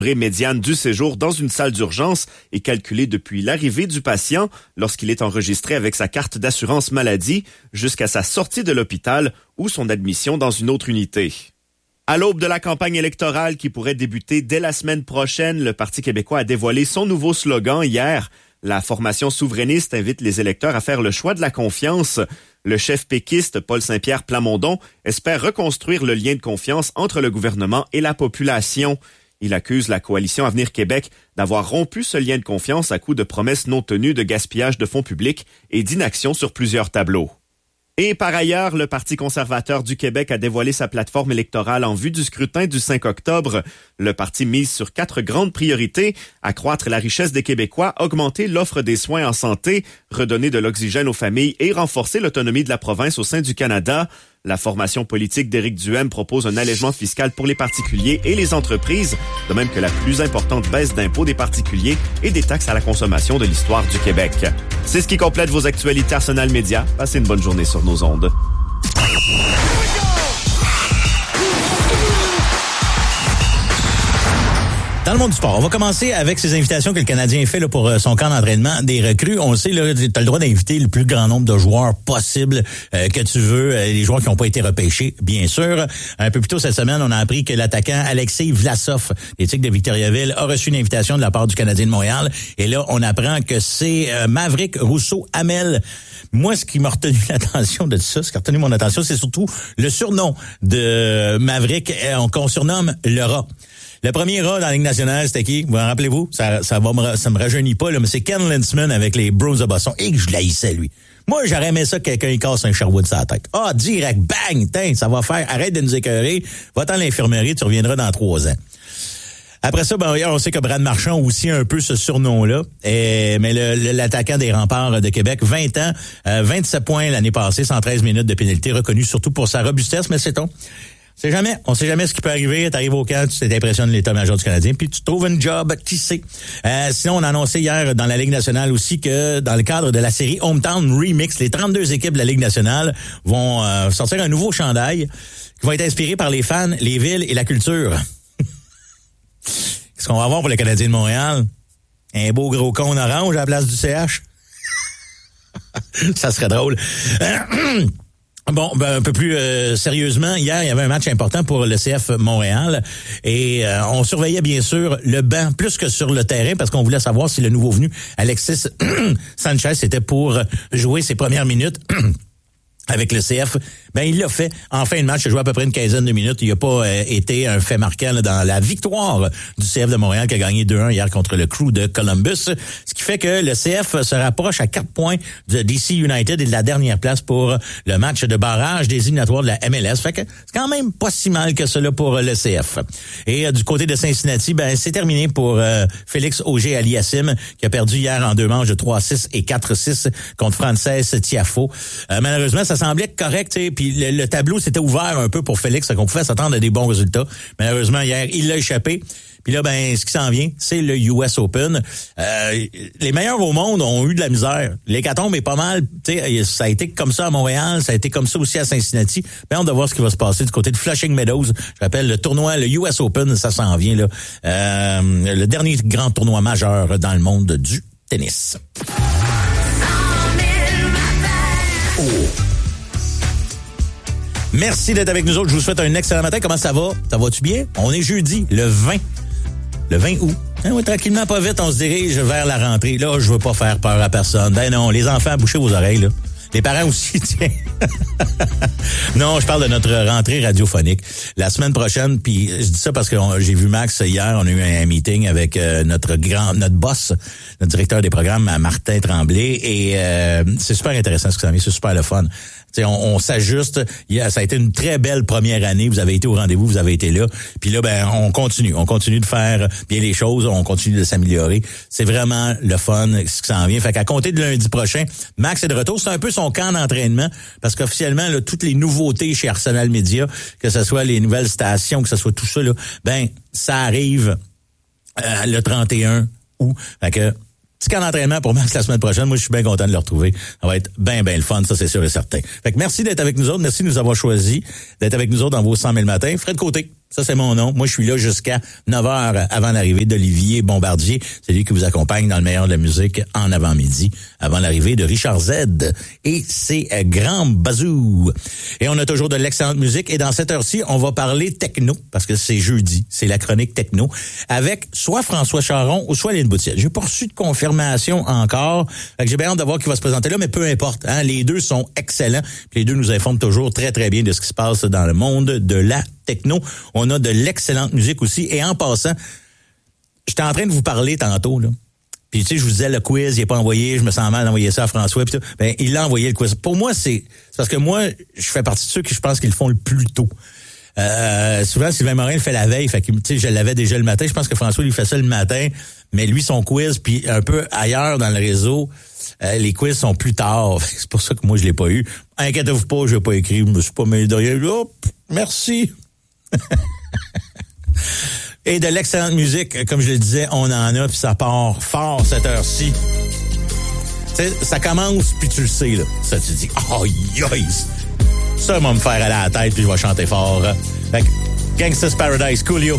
médiane du séjour dans une salle d'urgence est calculée depuis l'arrivée du patient lorsqu'il est enregistré avec sa carte d'assurance maladie jusqu'à sa sortie de l'hôpital ou son admission dans une autre unité. À l'aube de la campagne électorale qui pourrait débuter dès la semaine prochaine, le Parti québécois a dévoilé son nouveau slogan hier. La formation souverainiste invite les électeurs à faire le choix de la confiance. Le chef péquiste, Paul Saint-Pierre Plamondon, espère reconstruire le lien de confiance entre le gouvernement et la population. Il accuse la coalition Avenir Québec d'avoir rompu ce lien de confiance à coups de promesses non tenues de gaspillage de fonds publics et d'inaction sur plusieurs tableaux. Et par ailleurs, le Parti conservateur du Québec a dévoilé sa plateforme électorale en vue du scrutin du 5 octobre. Le parti mise sur 4 grandes priorités: accroître la richesse des Québécois, augmenter l'offre des soins en santé, redonner de l'oxygène aux familles et renforcer l'autonomie de la province au sein du Canada. La formation politique d'Éric Duhaime propose un allègement fiscal pour les particuliers et les entreprises, de même que la plus importante baisse d'impôts des particuliers et des taxes à la consommation de l'histoire du Québec. C'est ce qui complète vos actualités Arsenal Média. Passez une bonne journée sur nos ondes. Dans le monde du sport, on va commencer avec ces invitations que le Canadien fait là, pour son camp d'entraînement des recrues. On le sait, tu as le droit d'inviter le plus grand nombre de joueurs possible que tu veux, les joueurs qui n'ont pas été repêchés, bien sûr. Un peu plus tôt cette semaine, on a appris que l'attaquant Alexei Vlasov, des Tigres de Victoriaville, a reçu une invitation de la part du Canadien de Montréal. Et là, on apprend que c'est Maverick Rousseau-Hamel. Moi, ce qui m'a retenu l'attention de ça, ce qui a retenu mon attention, c'est surtout le surnom de Maverick, qu'on surnomme le rat. Le premier rat dans la Ligue nationale, c'était qui? Vous en rappelez-vous? Ça me rajeunit pas, là, mais c'est Ken Linseman avec les Bruins de Boston. Et que je l'haïssais, lui. Moi, j'aurais aimé ça que quelqu'un il casse un Sherwood sur la tête. Ah, direct, bang, tain, ça va faire. Arrête de nous écœurer. Va-t'en à l'infirmerie, tu reviendras dans 3 ans. Après ça, on sait que Brad Marchand a aussi un peu ce surnom-là. Mais l'attaquant des Remparts de Québec, 20 ans, 27 points l'année passée, 113 minutes de pénalité, reconnu surtout pour sa robustesse, mais c'est tout. On sait jamais ce qui peut arriver. T'arrives au camp, tu t'impressionnes l'état-major du Canadien, puis tu trouves un job, qui sait. Sinon, on a annoncé hier dans la Ligue nationale aussi que dans le cadre de la série Hometown Remix, les 32 équipes de la Ligue nationale vont sortir un nouveau chandail qui va être inspiré par les fans, les villes et la culture. Qu'est-ce qu'on va avoir pour le Canadien de Montréal? Un beau gros cône orange à la place du CH? Ça serait drôle. Bon, un peu plus sérieusement, hier, il y avait un match important pour le CF Montréal et on surveillait bien sûr le banc plus que sur le terrain parce qu'on voulait savoir si le nouveau venu Alexis Sanchez était pour jouer ses premières minutes avec le CF. Ben, il l'a fait en fin de match. Il a joué à peu près une quinzaine de minutes. Il n'a pas été un fait marquant là, dans la victoire du CF de Montréal qui a gagné 2-1 hier contre le Crew de Columbus. Ce qui fait que le CF se rapproche à 4 points de DC United et de la dernière place pour le match de barrage des éliminatoires de la MLS. Fait que c'est quand même pas si mal que cela pour le CF. Et du côté de Cincinnati, ben c'est terminé pour Félix Auger-Aliassime qui a perdu hier en 2 manches de 3-6 et 4-6 contre Frances Tiafoe. Malheureusement, ça semblait correct, puis le tableau s'était ouvert un peu pour Félix, qu'on pouvait s'attendre à des bons résultats. Malheureusement, hier, il l'a échappé. Puis là, ben, ce qui s'en vient, c'est le US Open. Les meilleurs au monde ont eu de la misère. L'hécatombe est pas mal. Ça a été comme ça à Montréal, ça a été comme ça aussi à Cincinnati. Ben, on doit voir ce qui va se passer du côté de Flushing Meadows. Je rappelle, le tournoi, le US Open, ça s'en vient, là. Le dernier grand tournoi majeur dans le monde du tennis. Oh. Merci d'être avec nous autres. Je vous souhaite un excellent matin. Comment ça va? Ça va-tu bien? On est jeudi, le 20 août. Oui, tranquillement, pas vite, on se dirige vers la rentrée. Là, je veux pas faire peur à personne. Ben non, les enfants, bouchez vos oreilles, là. Les parents aussi, tiens. Non, je parle de notre rentrée radiophonique. La semaine prochaine, puis je dis ça parce que j'ai vu Max hier, on a eu un meeting avec notre boss, notre directeur des programmes, Martin Tremblay, et c'est super intéressant ce que ça a mis, c'est super le fun. T'sais, on s'ajuste. Ça a été une très belle première année. Vous avez été au rendez-vous, vous avez été là. Puis là, ben, on continue de faire bien les choses. On continue de s'améliorer. C'est vraiment le fun, ce qui s'en vient. Fait qu'à compter de lundi prochain, Max est de retour. C'est un peu son camp d'entraînement parce qu'officiellement, là, toutes les nouveautés chez Arsenal Média, que ce soit les nouvelles stations, que ce soit tout ça, là, ben, ça arrive le 31 août. Fait que petit camp d'entraînement pour Max la semaine prochaine. Moi, je suis bien content de le retrouver. Ça va être bien le fun, ça, c'est sûr et certain. Fait que merci d'être avec nous autres. Merci de nous avoir choisi d'être avec nous autres dans vos 100 000 matins. Fred Côté. Ça, c'est mon nom. Moi, je suis là jusqu'à 9h avant l'arrivée d'Olivier Bombardier. C'est lui qui vous accompagne dans le meilleur de la musique en avant-midi, avant l'arrivée de Richard Z et ses grands bazous. Et on a toujours de l'excellente musique. Et dans cette heure-ci, on va parler techno, parce que c'est jeudi, c'est la chronique techno, avec soit François Charon ou soit Lynn Boutiette. J'ai pas reçu de confirmation encore. Fait que j'ai bien hâte de voir qui va se présenter là, mais peu importe. Hein, les deux sont excellents. Puis les deux nous informent toujours très, très bien de ce qui se passe dans le monde de la techno. On a de l'excellente musique aussi. Et en passant, j'étais en train de vous parler tantôt, là. Puis tu sais, je vous disais, le quiz, il est pas envoyé, je me sens mal d'envoyer ça à François. Puis tout. Ben, il l'a envoyé, le quiz. Pour moi, c'est parce que moi, je fais partie de ceux qui, je pense, qu'ils le font le plus tôt. Souvent, Sylvain Morin le fait la veille. Fait que, tu sais, je l'avais déjà le matin. Je pense que François lui fait ça le matin. Mais lui, son quiz, puis un peu ailleurs dans le réseau, les quiz sont plus tard. C'est pour ça que moi, je l'ai pas eu. Inquiétez-vous pas, je l'ai pas écrit. Je me suis pas mêlé de rien. Hop, merci. Et de l'excellente musique, comme je le disais, on en a, puis ça part fort cette heure-ci. Tu sais, ça commence, puis tu le sais, là. Ça, tu dis, oh, yes! Ça va me faire aller à la tête, puis je vais chanter fort. Fait que, Gangsta's Paradise, Coolio.